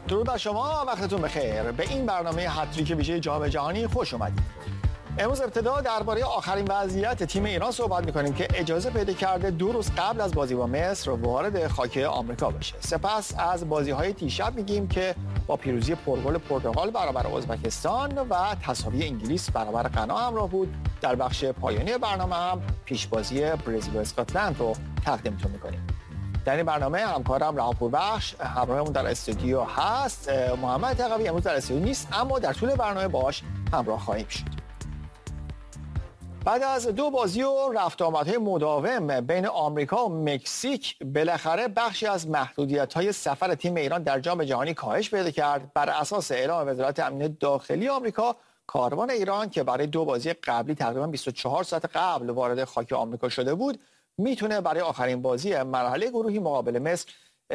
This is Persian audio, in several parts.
درود بر شما، وقتتون بخیر. به این برنامه هتریک ویژه جام جهانی خوش اومدید. امروز ابتدا درباره آخرین وضعیت تیم ایران صحبت می‌کنیم که اجازه پیدا کرده 2 روز قبل از بازی با مصر وارد خاک آمریکا بشه. سپس از بازی‌های دیشب میگیم که با پیروزی پرگل پرتغال برابر ازبکستان و تساوی انگلیس برابر غنا همراه بود. در بخش پایانی برنامه هم پیشبازی برزیل و اسکاتلند رو تقدیمتون می‌کنیم. در این برنامه همکارم رهاپور بخش همراهمون در استودیو هست. محمد تقوی امروز در استودیو نیست، اما در طول برنامه باهاش همراه خواهیم شد. بعد از 2 بازی و رفت آمدهای مداوم بین آمریکا و مکزیک، بالاخره بخشی از محدودیت‌های سفر تیم ایران در جام جهانی کاهش پیدا کرد. بر اساس اعلام وزارت امنیت داخلی آمریکا، کاروان ایران که برای 2 بازی قبلی تقریباً 24 ساعت قبل وارد خاک آمریکا شده بود، میتونه برای آخرین بازی مرحله گروهی مقابل مصر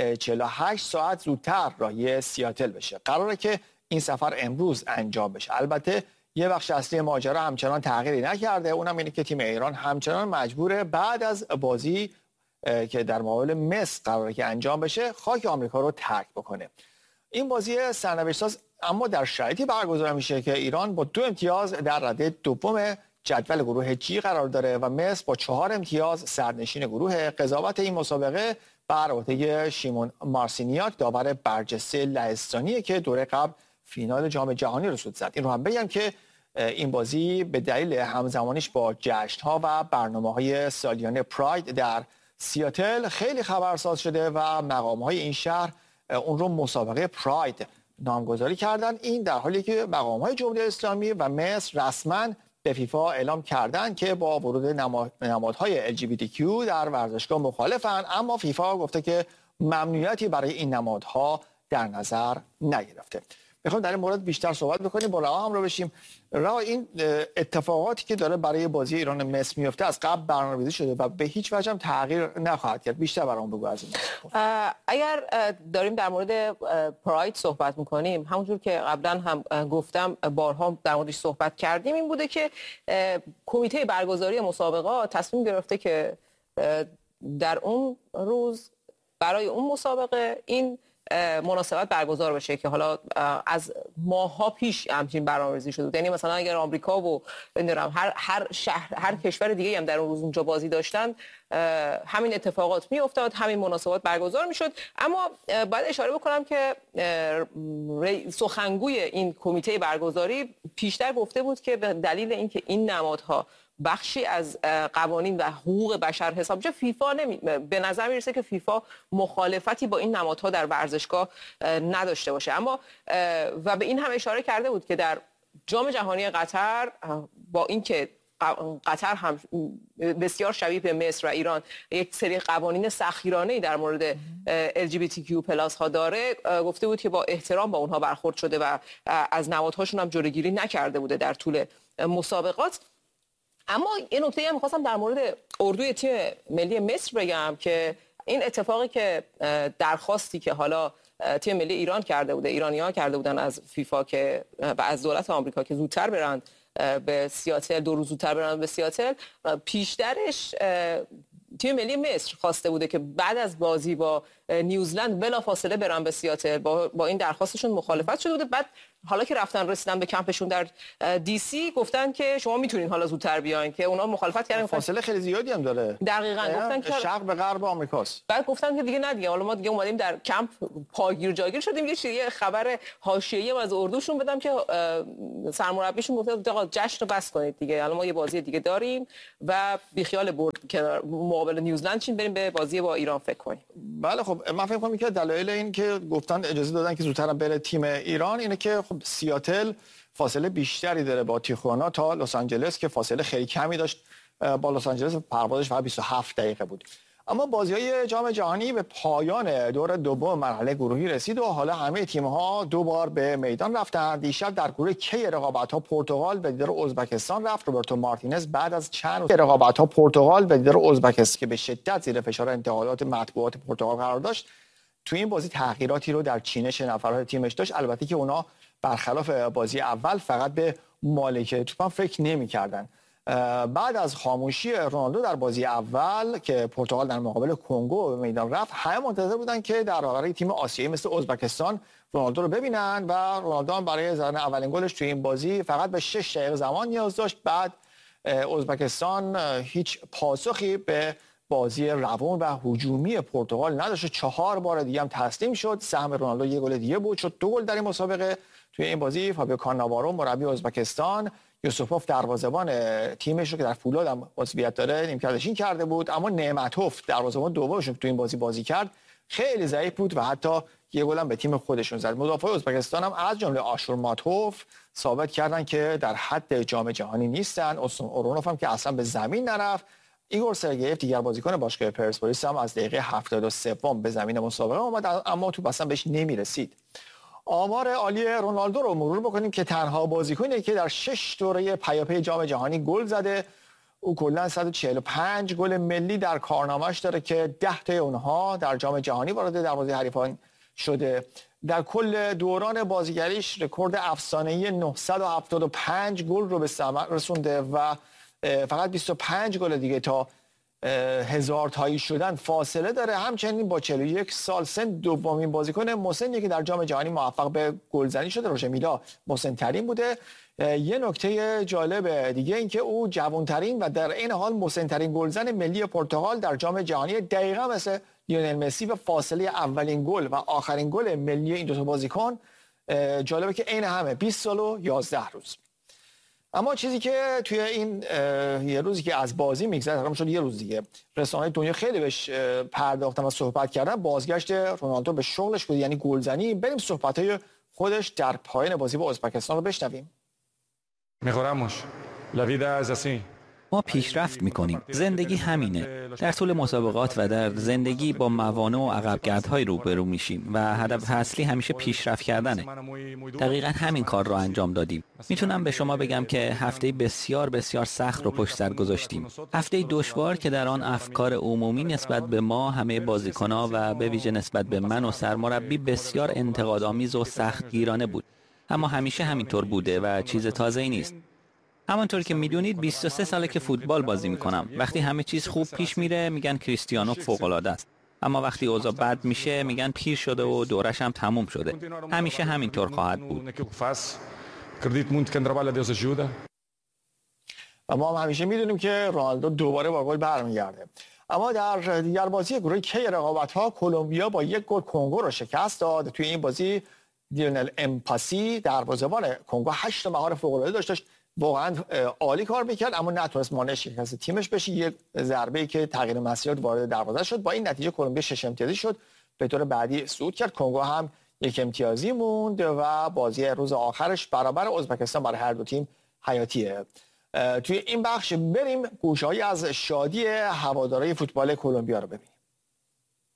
48 ساعت زودتر راهی سیاتل بشه. قراره که این سفر امروز انجام بشه. البته یه بخش اصلی ماجرا همچنان تغییری نکرده، اونم اینه که تیم ایران همچنان مجبوره بعد از بازی که در مقابل مصر قراره که انجام بشه خاک آمریکا رو ترک بکنه. این بازی سرنوشت‌ساز اما در شرایطی برگزار میشه که ایران با 2 امتیاز در رده دوم جدول گروه جی قرار داره و مصر با 4 امتیاز سرنشین گروه. قضاوت این مسابقه بر عهده شیمون مارسینیاک، داور برجسته لهستانیه که دوره قبل فینال جام جهانی رو سود زد. این رو هم بگم که این بازی به دلیل همزمانیش با جشن‌ها و برنامه‌های سالیانه پراید در سیاتل خیلی خبرساز شده و مقام‌های این شهر اون رو مسابقه پراید نامگذاری کردن. این در حالی که مقام‌های جمهوری اسلامی و مصر رسما به فیفا اعلام کردن که با ورود نمادهای LGBTQ در ورزشگاه مخالفن، اما فیفا گفته که ممنوعیتی برای این نمادها در نظر نگرفته. میخوام در این مورد بیشتر صحبت بکنیم، با رها هم رو بشیم. رها، این اتفاقاتی که داره برای بازی ایران مصر میفته از قبل برنامه‌ریزی شده و به هیچ وجه هم تغییر نخواهد کرد. بیشتر برام بگو از این. اگر داریم در مورد پراید صحبت میکنیم، همونجور که قبلا هم گفتم بارها در موردش صحبت کردیم، این بوده که کمیته برگزاری مسابقات تصمیم گرفته که در اون روز برای اون مسابقه این مناسبت برگزار بشه که حالا از ماه‌ها پیش همچین برنامه‌ریزی شده بود. یعنی مثلا اگر آمریکا و هر شهر، هر کشور دیگه هم در اون روز اونجا بازی داشتن، همین اتفاقات میافتاد، همین مناسبات برگزار میشد. اما باید اشاره بکنم که سخنگوی این کمیته برگزاری پیشتر گفته بود که به دلیل اینکه این نمادها بخشی از قوانین و حقوق بشر حساب میشه، فیفا به نظر میرسه که فیفا مخالفتی با این نمادها در ورزشگاه نداشته باشه. اما و به این هم اشاره کرده بود که در جام جهانی قطر، با اینکه قطر هم بسیار شبیه به مصر و ایران یک سری قوانین سختگیرانه‌ای در مورد LGBTQ+ ها داره، گفته بود که با احترام با اونها برخورد شده و از نمادهاشون هم جلوگیری نکرده بوده در طول مسابقات. اما یه نکته هم می‌خواستم در مورد اردوی تیم ملی مصر بگم که این اتفاقی که درخواستی که حالا تیم ملی ایران کرده بوده، ایرانی‌ها کرده بودن از فیفا که و از دولت آمریکا که زودتر برن به سیاتل، 2 روز زودتر برن به سیاتل، پیشترش تیم ملی مصر خواسته بوده که بعد از بازی با نیوزلند بلافاصله برن به سیاتل. با این درخواستشون مخالفت شده بوده. بعد حالا که رسیدن به کمپشون در دی سی، گفتن که شما میتونین حالا زودتر بیاین، که اونا مخالفت کردن. فاصله خیلی زیادی هم داره. دقیقاً گفتن که شرق به غرب آمریکاست. بعد گفتن که دیگه نه دیگه، حالا ما دیگه اومدیم در کمپ پاگیر جاگیر شدیم. یه خبر حاشیه‌ای از اردوشون بدم که سرمربیشون گفته آقا جشن رو بس کنید دیگه، الان ما یه بازی دیگه داریم و بیخیال برد که مقابل نیوزلند چین بریم به بازی با ایران فکر کنیم. بله خب من فکر می‌کنم که دلایل این که گفتن اجازه دادن که زودتر بره تیم ایران اینه که خب سیاتل فاصله بیشتری داره با تیخوانا تا لس آنجلس که فاصله خیلی کمی داشت. با لس آنجلس پروازش فقط 27 دقیقه بود. اما بازی‌های جام جهانی به پایان دور دوم مرحله گروهی رسید و حالا همه تیم‌ها 2 بار به میدان رفتن. دیشب در گروه کی رقابت‌ها پرتغال به دیدار ازبکستان رفت. روبرتو مارتینز بعد از چند رقابت‌ها پرتغال به دیدار ازبکستان که به شدت زیر فشار انتقادات مطبوعات پرتغال قرار داشت، تو این بازی تغییراتی رو در چینش نفرات تیمش داشت. البته که اونا برخلاف بازی اول فقط به مالک توپ فکر نمی‌کردن. بعد از خاموشی رونالدو در بازی اول که پرتغال در مقابل کنگو به میدان رفت، همه منتظر بودن که در برابر تیم آسیایی مثل ازبکستان رونالدو رو ببینن و رونالدو هم برای زدن اولین گلش توی این بازی فقط به 6 دقیقه زمان نیاز داشت. بعد ازبکستان هیچ پاسخی به بازی روان و هجومی پرتغال نداشت. 4 بار دیگه هم تسلیم شد. سهم رونالدو 1 گل دیگه بود، شد 2 گل در این مسابقه. توی این بازی فابیو کاناوارو مربی ازبکستان، یوسوفوف دروازه‌بان تیمش رو که در فولاد هم عضویت داره نیمکت‌نشین کرده بود، اما نعمتوف دروازه‌بان دومش رو تو این بازی کرد خیلی ضعیف بود و حتی 1 گل هم به تیم خودشون زد. مدافع ازبکستان هم از جمله آشور ماتوف ثابت کردن که در حد جام جهانی نیستن. اورونوف هم که اصلا به زمین نرفت. ایگور سرگیف دیگر بازیکن باشگاه پرسپولیس هم از دقیقه 73 به زمین مسابقه اومد، اما توپ اصلا بهش نمیرسید. آمار عالی رونالدو رو مرور بکنیم که تنها بازیکنی که در 6 دوره پیاپی جام جهانی گل زده. او کلا 145 گل ملی در کارنامه‌اش داره که 10 تا اونها در جام جهانی وارد دروازه حریفان شده. در کل دوران بازیگریش رکورد افسانه‌ای 975 گل رو به ثمر رسونده و فقط 25 گل دیگه تا 1000 تایی شدن فاصله داره. همچنین با 41 سال سن دومین بازیکن مسنی که در جام جهانی موفق به گلزنی شده. روژه میلا مسن‌ترین بوده. یه نکته جالب دیگه این که او جوان‌ترین و در این حال مسن‌ترین گلزن ملی پرتغال در جام جهانی، دقیقاً مثل لیونل مسی و فاصله اولین گل و آخرین گل ملی این دو تا بازیکن جالبه که عین همه 20 سال و 11 روز. اما چیزی که توی این یه روزی که از بازی میگذره، تقریبا شد یه روز دیگه، رسانه‌های دنیا خیلی بهش پرداختن و صحبت کردن، بازگشت رونالدو به شغلش بود، یعنی گلزنی. بریم صحبت‌های خودش در پایان بازی با ازبکستان رو بشنویم. ما پیشرفت میکنیم. زندگی همینه. در طول مسابقات و در زندگی با موانع و عقبگردهای روبرو میشیم و هدف اصلی همیشه پیشرفت کردنه. دقیقاً همین کار رو انجام دادیم. میتونم به شما بگم که هفته بسیار بسیار سخت رو پشت سر گذاشتیم. هفته دشوار که در آن افکار عمومی نسبت به ما همه بازیکن‌ها و به ویژه نسبت به من و سرمربی بسیار انتقادآمیز و سختگیرانه بود. اما همیشه همینطور بوده و چیز تازه‌ای نیست. همانطور که میدونید 23 ساله که فوتبال بازی میکنم. وقتی همه چیز خوب پیش میره میگن کریستیانو فوق‌العاده است. اما وقتی اوضاع بد میشه میگن پیر شده و دورش هم تموم شده. همیشه همینطور خواهد بود. و ما هم همیشه میدونیم که رونالدو دوباره با گل برمیگرده. اما در دیگر بازی گروه کی رقابت‌ها کلمبیا با 1 گل کنگو رو شکست داد. توی این بازی لیونل امپاسی دروازه‌بان کنگو 8 مهار فوق‌العاده داشت. واقعا عالی کار میکرد اما نتونست مانع شکست تیمش بشه. یک ضربه‌ای که تغییر مسیر وارد دروازه شد. با این نتیجه کلمبیا 6 امتیازی شد، به طور بعدی صعود کرد. کنگو هم 1 امتیازی موند و بازی روز آخرش برابر ازبکستان برای هر دو تیم حیاتیه. توی این بخش بریم گوشه‌ای از شادی هوادارهای فوتبال کلمبیا رو ببینیم.